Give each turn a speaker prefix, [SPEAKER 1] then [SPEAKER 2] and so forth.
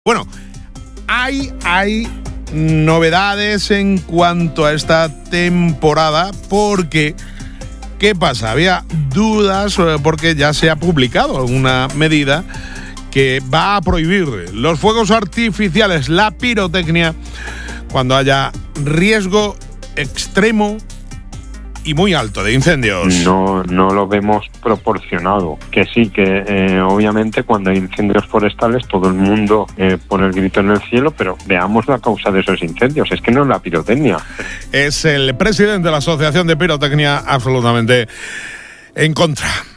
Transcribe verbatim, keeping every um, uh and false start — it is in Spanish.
[SPEAKER 1] Bueno, hay, hay novedades en cuanto a esta temporada porque, ¿qué pasa? Había dudas porque ya se ha publicado una medida que va a prohibir los fuegos artificiales, la pirotecnia, cuando haya riesgo extremo y muy alto de incendios.
[SPEAKER 2] No, no lo vemos proporcionado. Que sí, que eh, obviamente cuando hay incendios forestales todo el mundo eh, pone el grito en el cielo, pero veamos la causa de esos incendios. Es que no es la pirotecnia.
[SPEAKER 1] Es el presidente de la Asociación de Pirotecnia absolutamente en contra.